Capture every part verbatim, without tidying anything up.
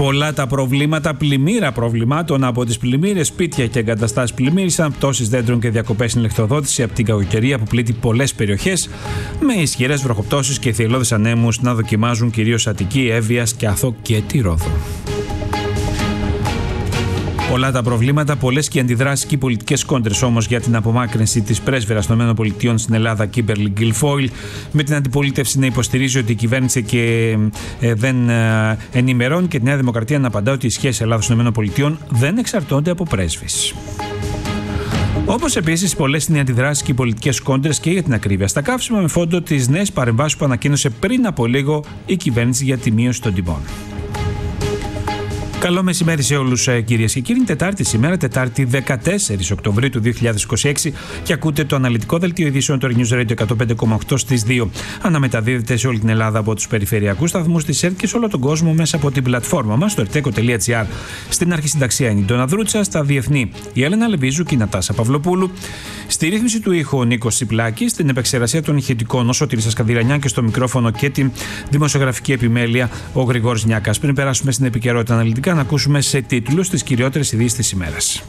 Πολλά τα προβλήματα, πλημμύρα προβλημάτων από τις πλημμύρες, σπίτια και εγκαταστάσεις πλημμύρισαν, πτώσεις δέντρων και διακοπές στην ηλεκτροδότηση από την κακοκαιρία που πλήττει πολλές περιοχές, με ισχυρές βροχοπτώσεις και θυελλώδεις ανέμους να δοκιμάζουν κυρίως Αττική, Εύβοια, Σκιάθο και τη Ρόδο. Πολλά τα προβλήματα, πολλές και αντιδράσεις και οι πολιτικές κόντρες όμως για την απομάκρυνση της πρέσβερας των ΗΠΑ στην Ελλάδα, Κίμπερλι Γκίλφόιλ, με την αντιπολίτευση να υποστηρίζει ότι η κυβέρνηση και ε, δεν ε, ενημερώνει και τη Νέα Δημοκρατία να απαντά ότι οι σχέσεις Ελλάδας των ΗΠΑ δεν εξαρτώνται από πρέσβεις. Όπως επίσης πολλές είναι οι αντιδράσεις και οι πολιτικές κόντρες και για την ακρίβεια στα καύσιμα, με φόντο τις νέες παρεμβάσεις που ανακοίνωσε πριν από λίγο η κυβέρνηση για τη μείωση των τιμών. Καλό μεσημέρι σε όλους, κυρίες και κύριοι. Είναι Τετάρτη σήμερα, Τετάρτη δεκατέσσερις Οκτωβρίου του δύο χιλιάδες είκοσι έξι, και ακούτε το αναλυτικό δελτίο ειδήσεων του News Radio εκατόν πέντε κόμμα οκτώ στις δύο. Αναμεταδίδεται σε όλη την Ελλάδα από τους περιφερειακούς σταθμούς της ΕΡΤ και σε όλο τον κόσμο μέσα από την πλατφόρμα μας, το ερτέκο τελεία τζι άρ. Στην αρχισυνταξία είναι η Ντόνα Δρούτσα, στα διεθνή η Έλενα Λεβίζου και η Νατάσα Παυλοπούλου. Στη ρύθμιση του ήχου ο Νίκος Τσιπλάκης, στην επεξεργασία των ηχητικών ο Σωτήρης Ασκανδυρανιά και στο μικρόφωνο και την δημοσιογραφική επιμέλεια ο Γρηγόρης Νιάκας. Πριν περάσουμε στην επικαιρότητα αναλυτικά, να ακούσουμε σε τίτλους τις κυριότερες ειδήσεις της ημέρας.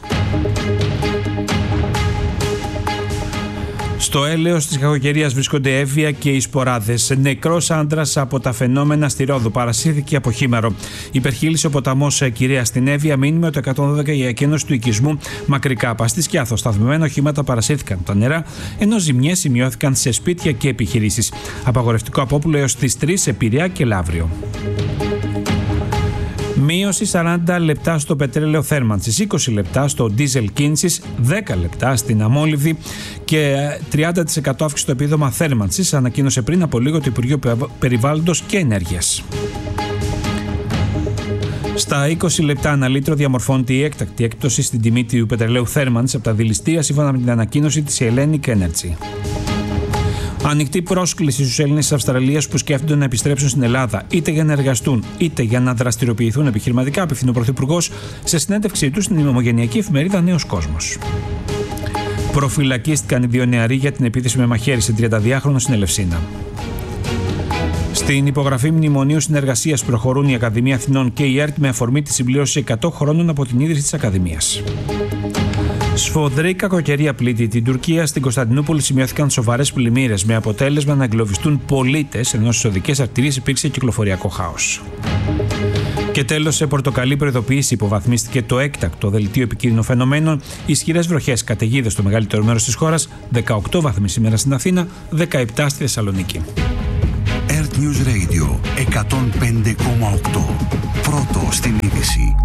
Στο έλεος της κακοκαιρίας βρίσκονται Εύβοια και οι Σποράδες. Νεκρός άντρας από τα φαινόμενα στη Ρόδο. Παρασύρθηκε από χήμαρο. Υπερχείλησε ο ποταμός Κυρία στην Εύβοια. Μήνυμα το εκατόν δώδεκα για εκένωση του οικισμού Μακρικάπα. Στη Σκιάθο, σταθμιμένα οχήματα παρασύρθηκαν από τα νερά, ενώ ζημιές σημειώθηκαν σε σπίτια και επιχειρήσεις. Απαγορευτικό απόπουλο έως τις τρεις σε Πειραιά και Λαύριο. Μείωση σαράντα λεπτά στο πετρέλαιο θέρμανσης, είκοσι λεπτά στο ντίζελ κίνησης, δέκα λεπτά στην αμόλυβδη και τριάντα τοις εκατό αύξηση στο επίδομα θέρμανσης, ανακοίνωσε πριν από λίγο το Υπουργείο Περιβάλλοντος και Ενέργειας. Στα είκοσι λεπτά ανά λίτρο διαμορφώνεται η έκτακτη έκπτωση στην τιμή του πετρελαίου θέρμανσης από τα δηληστήρια, σύμφωνα με την ανακοίνωση της Hellenic Energy. Ανοιχτή πρόσκληση στους Έλληνες της Αυστραλίας που σκέφτονται να επιστρέψουν στην Ελλάδα, είτε για να εργαστούν είτε για να δραστηριοποιηθούν επιχειρηματικά, απευθύνει ο Πρωθυπουργός σε συνέντευξή του στην ομογενειακή εφημερίδα Νέος Κόσμος. Προφυλακίστηκαν οι δύο νεαροί για την επίθεση με μαχαίρι σε τριανταδυάχρονο στην Ελευσίνα. Στην υπογραφή μνημονίου συνεργασίας προχωρούν η Ακαδημία Αθηνών και η ΕΡΤ με αφορμή τη συμπλήρωση εκατό χρόνων από την ίδρυση της Ακαδημίας. Σφοδρή κακοκαιρία πλήττει την Τουρκία. Στην Κωνσταντινούπολη σημειώθηκαν σοβαρές πλημμύρες με αποτέλεσμα να εγκλωβιστούν πολίτες, ενώ στις οδικές αρτηρίες υπήρξε κυκλοφοριακό χάος. Και τέλος, σε πορτοκαλί προειδοποίηση υποβαθμίστηκε το έκτακτο δελτίο επικίνδυνων φαινομένων. Ισχυρές βροχές, καταιγίδες στο μεγαλύτερο μέρος της χώρας, δεκαοκτώ βαθμοί σήμερα στην Αθήνα, δεκαεπτά στη Θεσσαλονίκη. ΕΡΤ News Radio εκατόν πέντε κόμμα οκτώ. Πρώτο στην είδηση.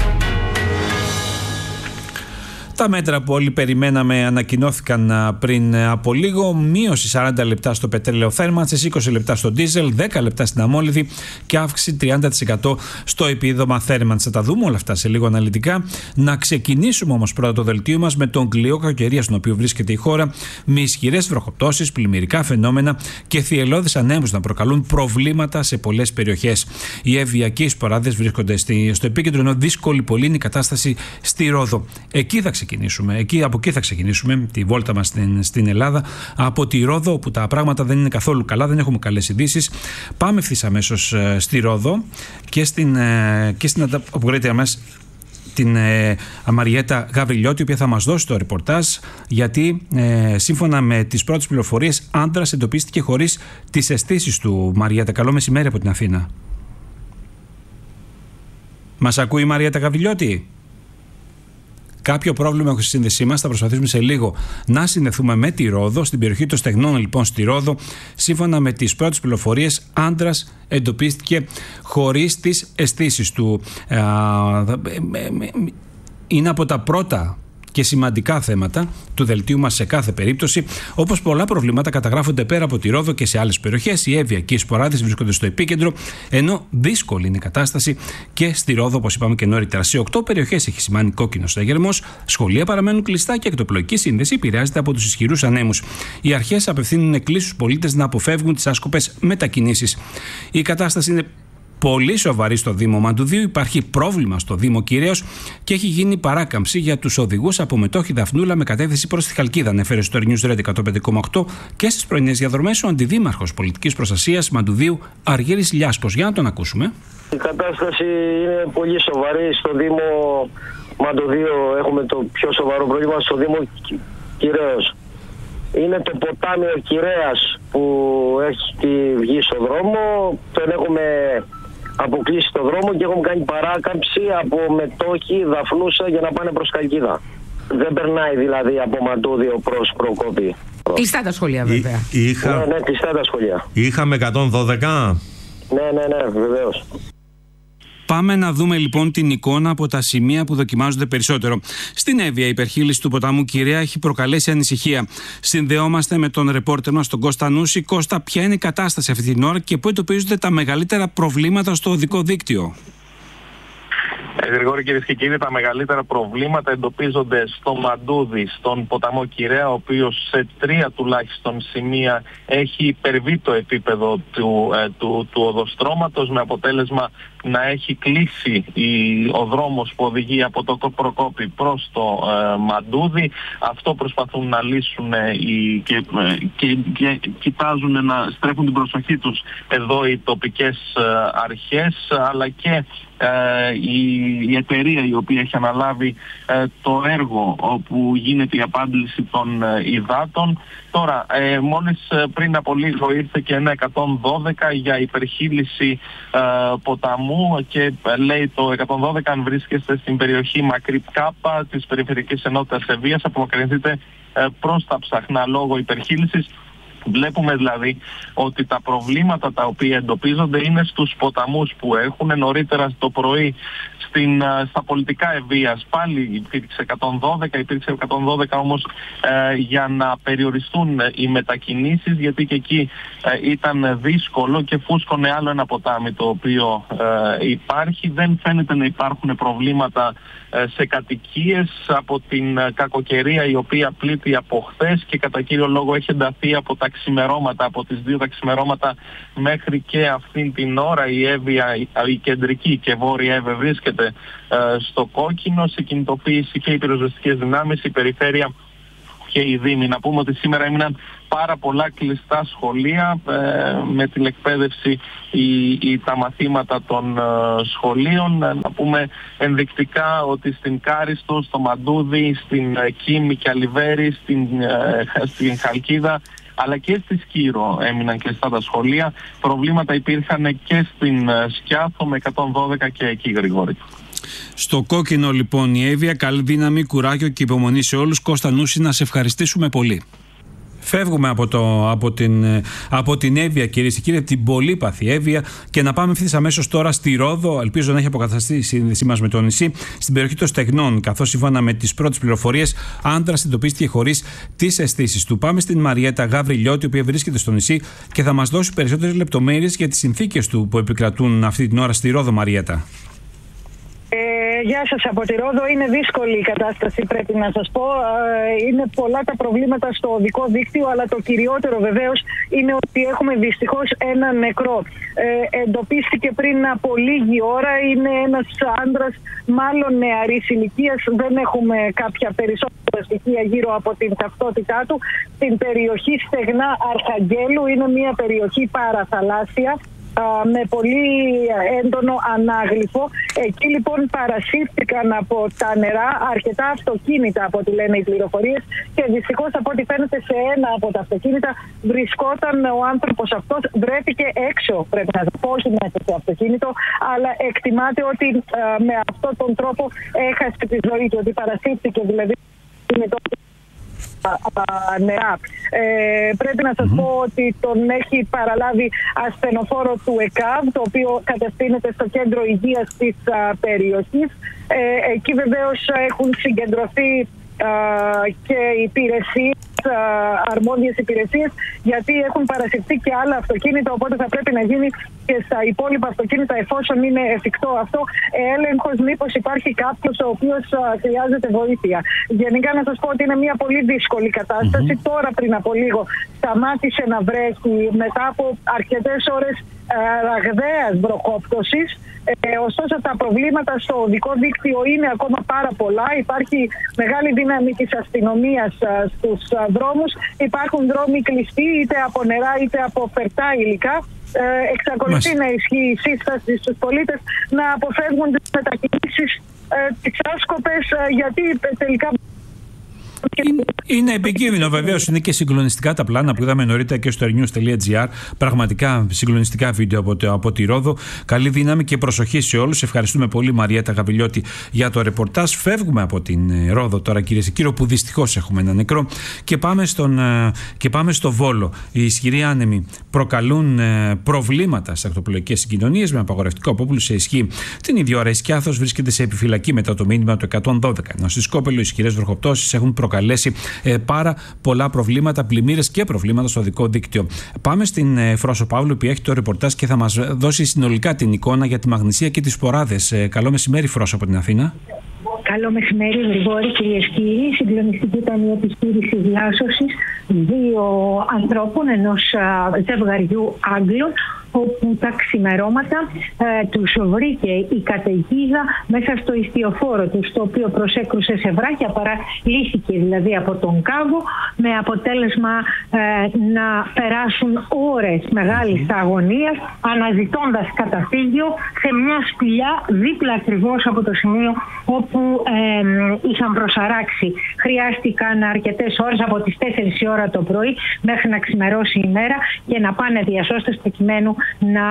Τα μέτρα που όλοι περιμέναμε ανακοινώθηκαν πριν από λίγο. Μείωση σαράντα λεπτά στο πετρέλαιο θέρμανσης, είκοσι λεπτά στο ντίζελ, δέκα λεπτά στην αμόλυβδη και αύξηση τριάντα τοις εκατό στο επίδομα θέρμανσης. Θα τα δούμε όλα αυτά σε λίγο αναλυτικά. Να ξεκινήσουμε όμως πρώτα το δελτίο μας με τον κλειό κακοκαιρία στον οποίο βρίσκεται η χώρα, με ισχυρές βροχοπτώσεις, πλημμυρικά φαινόμενα και θυελλώδεις ανέμους να προκαλούν προβλήματα σε πολλές περιοχές. Οι Εύβοια και οι Σποράδες βρίσκονται στο επίκεντρο, ενώ δύσκολη πολύ είναι η κατάσταση στη Ρόδο. Εκεί θα ξεκινήσουμε. Εκεί, από εκεί θα ξεκινήσουμε τη βόλτα μας στην, στην Ελλάδα, από τη Ρόδο, όπου τα πράγματα δεν είναι καθόλου καλά, δεν έχουμε καλές ειδήσεις. Πάμε ευθύς αμέσως ε, στη Ρόδο και στην, ε, και στην αποκρίτρια αμέσως την ε, Μαριέτα Γαβριλιώτη, η οποία θα μας δώσει το ρεπορτάζ, γιατί ε, σύμφωνα με τις πρώτες πληροφορίες, άντρας εντοπίστηκε χωρίς τις αισθήσεις του. Μαριέτα, καλό μεσημέρι από την Αθήνα. Μας ακούει η Μαριέτα Γαβριλιώτη? Κάποιο πρόβλημα έχω στη σύνδεσή μας. Θα προσπαθήσουμε σε λίγο να συνδεθούμε με τη Ρόδο. Στην περιοχή των Στεγνών, λοιπόν, στη Ρόδο, σύμφωνα με τις πρώτες πληροφορίες, άντρας εντοπίστηκε χωρίς τις αισθήσεις του. Είναι από τα πρώτα και σημαντικά θέματα του δελτίου μας σε κάθε περίπτωση. Όπως πολλά προβλήματα καταγράφονται πέρα από τη Ρόδο και σε άλλες περιοχές. Οι Εύβοια και οι Σποράδες βρίσκονται στο επίκεντρο, ενώ δύσκολη είναι η κατάσταση και στη Ρόδο, όπως είπαμε και νωρίτερα. Σε οκτώ περιοχές έχει σημάνει κόκκινο σταγερμός, σχολεία παραμένουν κλειστά και η εκτοπλοϊκή σύνδεση επηρεάζεται από τους ισχυρούς ανέμους. Οι αρχές απευθύνουν εκκλήσεις στους πολίτες να αποφεύγουν τις άσκοπες μετακινήσεις. Η κατάσταση είναι πολύ σοβαρή στο Δήμο Μαντουδίου. Υπάρχει πρόβλημα στο Δήμο κυρίως και έχει γίνει παράκαμψη για τους οδηγούς από Μετόχη Δαφνούλα με κατεύθυνση προς τη Χαλκίδα. Ανέφερε στο News Radio εκατόν πέντε κόμμα οκτώ και στις πρωινές διαδρομές ο Αντιδήμαρχος Πολιτικής Προστασίας Μαντουδίου Αργύρης Λιάσκος. Για να τον ακούσουμε. Η κατάσταση είναι πολύ σοβαρή. Στο Δήμο Μαντοδίο έχουμε το πιο σοβαρό πρόβλημα, στο Δήμο Κυραίος. Είναι το ποτάμι ο Κυρέας που έχει βγει στο δρόμο, τον έχουμε αποκλείσει το δρόμο και έχουμε κάνει παράκαμψη από Μετόχη, Δαφνούσα για να πάνε προς Καλκίδα. Δεν περνάει δηλαδή από Μαντούδιο προς Προκόπη. Κλειστά τα σχολεία βέβαια. Εί, είχα... Ναι, ναι, κλειστά τα σχολεία. Είχαμε εκατόν δώδεκα. Ναι, ναι, ναι, βεβαίως. Πάμε να δούμε λοιπόν την εικόνα από τα σημεία που δοκιμάζονται περισσότερο. Στην Εύβοια, η υπερχείληση του ποταμού Κυραία έχει προκαλέσει ανησυχία. Συνδεόμαστε με τον ρεπόρτερ μας, τον Κώστα Νούση. Κώστα, ποια είναι η κατάσταση αυτή την ώρα και πού εντοπίζονται τα μεγαλύτερα προβλήματα στο οδικό δίκτυο? Ε, Γρηγόρη, κυρίες και κύριοι, τα μεγαλύτερα προβλήματα εντοπίζονται στο Μαντούδι, στον ποταμό Κυραία, ο οποίος σε τρία τουλάχιστον σημεία έχει υπερβεί το επίπεδο του, ε, του, του οδοστρώματος, με αποτέλεσμα να έχει κλείσει η, ο δρόμος που οδηγεί από το Προκόπη προς το ε, Μαντούδι. Αυτό προσπαθούν να λύσουν ε, οι, και, ε, και, και κοιτάζουν να στρέφουν την προσοχή τους εδώ οι τοπικές ε, αρχές, αλλά και ε, η, η εταιρεία η οποία έχει αναλάβει ε, το έργο όπου γίνεται η απάντηση των ε, υδάτων. Τώρα, ε, μόλις ε, πριν από λίγο ήρθε και ένα εκατόν δώδεκα για υπερχείληση ε, ποταμού και ε, λέει το εκατόν δώδεκα, αν βρίσκεστε στην περιοχή Μακρύ Κάπα της Περιφερειακής Ενότητας Εββοίας, απομακρυνθείτε ε, προς τα Ψαχνά λόγω υπερχείλησης. Βλέπουμε δηλαδή ότι τα προβλήματα τα οποία εντοπίζονται είναι στους ποταμούς που έχουν. Νωρίτερα το πρωί στην, στα πολιτικά Εββοίας πάλι υπήρξε εκατόν δώδεκα, υπήρξε εκατόν δώδεκα όμως ε, για να περιοριστούν οι μετακινήσεις, γιατί και εκεί ε, ήταν δύσκολο και φούσκωνε άλλο ένα ποτάμι το οποίο ε, υπάρχει. Δεν φαίνεται να υπάρχουν προβλήματα ε, σε κατοικίες από την ε, κακοκαιρία η οποία πλήττει από χθες και κατά κύριο λόγο έχει ενταθεί από τα ξημερώματα, από τις δύο τα ξημερώματα μέχρι και αυτήν την ώρα. Η Εύβοια, η, η κεντρική και βόρεια Εύβοια βρίσκεται ε, στο κόκκινο, σε κινητοποίηση και οι πυροσβεστικές δυνάμεις, η περιφέρεια και οι δήμοι. Να πούμε ότι σήμερα έμειναν πάρα πολλά κλειστά σχολεία ε, με τηλεκπαίδευση ή, ή τα μαθήματα των ε, σχολείων. Να πούμε ενδεικτικά ότι στην Κάριστο, στο Μαντούδι, στην ε, Κίμη και Αλιβέρη, στην, ε, στην Χαλκίδα αλλά και στη Σκύρο έμειναν κλειστά τα σχολεία. Προβλήματα υπήρχαν και στην ε, Σκιάθο με εκατόν δώδεκα και εκεί, Γρηγόρη. Στο κόκκινο λοιπόν η Εύβοια, καλή δύναμη, κουράγιο και υπομονή σε όλους. Κώστα Νούση, να σε ευχαριστήσουμε πολύ. Φεύγουμε από, το, από, την, από την Εύβοια, κυρίες και κύριοι, την πολύπαθη Εύβοια, και να πάμε ευθύς αμέσως τώρα στη Ρόδο. Ελπίζω να έχει αποκαταστεί η σύνδεσή μας με το νησί. Στην περιοχή των Στεγνών, καθώς σύμφωνα με τις πρώτες πληροφορίες, άντρας εντοπίστηκε χωρίς τις αισθήσεις του. Πάμε στην Μαριέτα Γαβριλιώτη, η οποία βρίσκεται στο νησί και θα μας δώσει περισσότερες λεπτομέρειες για τις συνθήκες του που επικρατούν αυτή την ώρα στη Ρόδο. Μαριέτα. Ε, γεια σας από τη Ρόδο. Είναι δύσκολη η κατάσταση, πρέπει να σας πω. Ε, είναι πολλά τα προβλήματα στο οδικό δίκτυο, αλλά το κυριότερο βεβαίως είναι ότι έχουμε δυστυχώς ένα νεκρό. Ε, εντοπίστηκε πριν από λίγη ώρα, είναι ένας άντρας μάλλον νεαρής ηλικίας. Δεν έχουμε κάποια περισσότερα στοιχεία γύρω από την ταυτότητά του. Στην περιοχή Στεγνά Αρχαγγέλου, είναι μια περιοχή παραθαλάσσια με πολύ έντονο ανάγλυφο. Εκεί λοιπόν παρασύρθηκαν από τα νερά αρκετά αυτοκίνητα, από ό,τι λένε οι πληροφορίες, και δυστυχώς από ό,τι φαίνεται σε ένα από τα αυτοκίνητα βρισκόταν ο άνθρωπος αυτός. Βρέθηκε έξω, πρέπει να πω, όχι μέσα στο αυτοκίνητο, αλλά εκτιμάται ότι α, με αυτόν τον τρόπο έχασε τη ζωή του, ότι παρασύρθηκε δηλαδή νερά. Ε, πρέπει να σας mm-hmm. πω ότι τον έχει παραλάβει ασθενοφόρο του ΕΚΑΒ, το οποίο κατευθύνεται στο κέντρο υγείας της α, περιοχής. Ε, εκεί βεβαίως έχουν συγκεντρωθεί α, και υπηρεσίες, α, αρμόδιες υπηρεσίες, γιατί έχουν παρασυρθεί και άλλα αυτοκίνητα, οπότε θα πρέπει να γίνει και στα υπόλοιπα αυτοκίνητα, εφόσον είναι εφικτό αυτό, έλεγχος μήπως υπάρχει κάποιος ο οποίος α, χρειάζεται βοήθεια. Γενικά να σας πω ότι είναι μια πολύ δύσκολη κατάσταση. Mm-hmm. Τώρα πριν από λίγο σταμάτησε να βρέχει μετά από αρκετές ώρες ραγδαίας βροχόπτωσης. Ε, ωστόσο τα προβλήματα στο οδικό δίκτυο είναι ακόμα πάρα πολλά. Υπάρχει μεγάλη δύναμη της αστυνομίας α, στους α, δρόμους. Υπάρχουν δρόμοι κλειστοί είτε από νερά είτε από φερτά υλικά. Ε, εξακολουθεί Μάλιστα. να ισχύει η σύσταση στους πολίτες να αποφεύγουν τις μετακινήσεις ε, τις άσκοπες, ε, γιατί τελικά... Είναι επικίνδυνο, βεβαίως. Είναι και συγκλονιστικά τα πλάνα που είδαμε νωρίτερα και στο airnews.gr. Πραγματικά συγκλονιστικά βίντεο από, το, από τη Ρόδο. Καλή δύναμη και προσοχή σε όλους. Ευχαριστούμε πολύ, Μαριέτα Γαβιλιώτη, για το ρεπορτάζ. Φεύγουμε από την Ρόδο τώρα, κυρίες και κύριοι, που δυστυχώς έχουμε ένα νεκρό. Και πάμε, στον, και πάμε στο Βόλο. Οι ισχυροί άνεμοι προκαλούν προβλήματα στις ακτοπλοϊκές συγκοινωνίες με απαγορευτικό απόπουλο σε ισχύ. Την ίδια ώρα η Σκιάθος βρίσκεται σε επιφυλακή μετά το μήνυμα του εκατόν δώδεκα. Ενώ στη Σκόπελο οι ισχυρές βροχοπτώσεις έχουν προκαλέσει ε, πάρα πολλά προβλήματα, πλημμύρες και προβλήματα στο οδικό δίκτυο. Πάμε στην ε, Φρόσο Παύλου, που έχει το ρεπορτάζ και θα μας δώσει συνολικά την εικόνα για τη Μαγνησία και τις σποράδες. Ε, καλό μεσημέρι, Φρόσο, από την Αθήνα. Καλό μεσημέρι, Γρηγόρη, κυρίες και κύριοι. Συγκλονιστική ήταν η επιχείρηση διάσωσης δύο ανθρώπων, ενός ζευγαριού Άγγλων, όπου τα ξημερώματα ε, τους βρήκε η καταιγίδα μέσα στο ιστιοφόρο τους, το οποίο προσέκρουσε σε βράχια, παραλύθηκε δηλαδή από τον κάβο, με αποτέλεσμα ε, να περάσουν ώρες μεγάλης αγωνίας, αναζητώντας καταφύγιο σε μια σπηλιά δίπλα ακριβώς από το σημείο όπου ε, είχαν προσαράξει. Χρειάστηκαν αρκετές ώρες, από τις τέσσερις η ώρα το πρωί μέχρι να ξημερώσει η μέρα, και να πάνε διασώστες προκειμένου να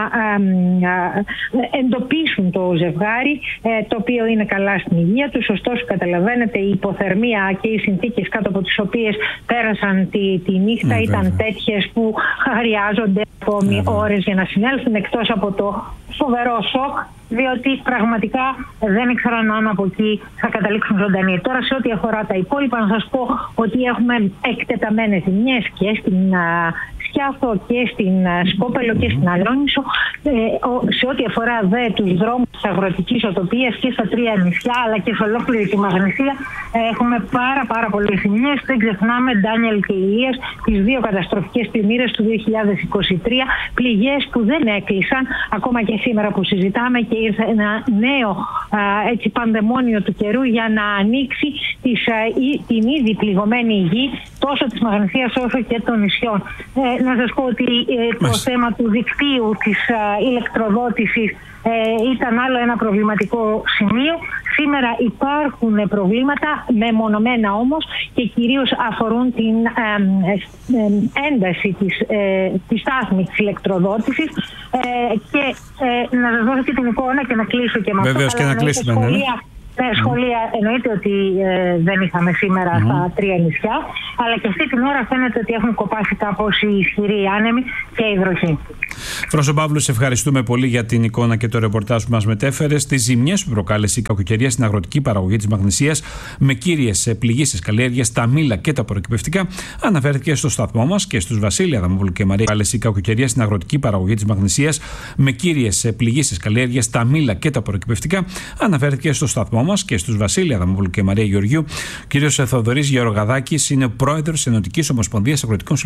εντοπίσουν το ζευγάρι, το οποίο είναι καλά στην υγεία τους. Ωστόσο, καταλαβαίνετε, η υποθερμία και οι συνθήκες κάτω από τις οποίες πέρασαν τη, τη νύχτα ναι, ήταν βέβαια. τέτοιες που χρειάζονται ακόμη ναι, ώρες για να συνέλθουν, εκτός από το φοβερό σοκ, διότι πραγματικά δεν ήξεραν αν από εκεί θα καταλήξουν ζωντανοί. Τώρα, σε ό,τι αφορά τα υπόλοιπα, να σας πω ότι έχουμε εκτεταμένες ζημιές και στην Σκιάθο και στην Σκόπελο και στην Αλόνισο. Ε, σε ό,τι αφορά δε τους δρόμους της αγροτικής οτοπίας και στα τρία νησιά, αλλά και σε ολόκληρη τη Μαγνησία, ε, έχουμε πάρα πάρα πολλές ζημιές. Δεν ξεχνάμε, Ντάνιελ και Ηλίας, τις δύο καταστροφικές πλημμύρες του δύο χιλιάδες είκοσι τρία, πληγές που δεν έκλεισαν ακόμα και σήμερα που συζητάμε, και ήρθε ένα νέο α, έτσι, πανδαιμόνιο του καιρού για να ανοίξει τις, α, η, την ήδη πληγωμένη γη τόσο της Μαγνησίας όσο και των νησιών. Ε, να σας πω ότι ε, το θέμα του δικτύου της α, ηλεκτροδότησης ε, ήταν άλλο ένα προβληματικό σημείο. Σήμερα υπάρχουν προβλήματα, μεμονωμένα όμως, και κυρίως αφορούν την ε, ε, ένταση της, ε, της στάθμης της ηλεκτροδότησης, ε, και ε, να σας δώσω και την εικόνα και να κλείσω και με αυτό. Βεβαίως, και να κλείσουμε. Σχολεία, ναι, σχολεία εννοείται ότι ε, δεν είχαμε σήμερα mm. στα τρία νησιά, αλλά και αυτή την ώρα φαίνεται ότι έχουν κοπάσει κάπως οι ισχυροί άνεμοι και η βροχή. Φρόσο Παύλου, σε ευχαριστούμε πολύ για την εικόνα και το ρεπορτάζ που μας μετέφερες. Τις ζημιές που προκάλεσε η κακοκαιρία στην αγροτική παραγωγή της Μαγνησίας, με κύριες πληγήσεις καλλιέργειες, τα μήλα και τα προκυπευτικά, αναφέρθηκε στο σταθμό μας και στους Βασίλη Αδαμόπουλου και Μαρία. Προκάλεσε η κακοκαιρία στην αγροτική παραγωγή της Μαγνησίας, με κύριες πληγήσεις καλλιέργειες, τα μήλα και τα προκυπευτικά, αναφέρθηκε στο σταθμό μας και στους Βασίλη Αδαμόπουλου και Μαρία Γεωργίου. Ο κ. Θοδωρής Γεωργαδάκης είναι πρόεδρος της Ενωτικής Ομοσπονδίας Αγροτικών